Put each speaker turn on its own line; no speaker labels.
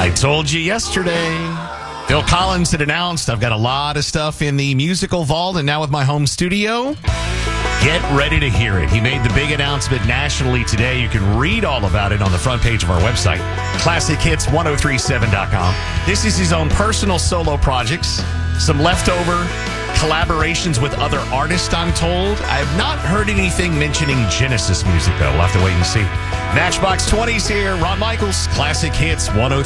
I told you yesterday. Phil Collins had announced I've got a lot of stuff in the musical vault, and now with my home studio, get ready to hear it. He made the big announcement nationally today. You can read all about it on the front page of our website, ClassicHits1037.com. This is his own personal solo projects, some leftover collaborations with other artists, I'm told. I have not heard anything mentioning Genesis music, though. We'll have to wait and see. Matchbox 20's here. Ron Michaels, Classic Hits 1037.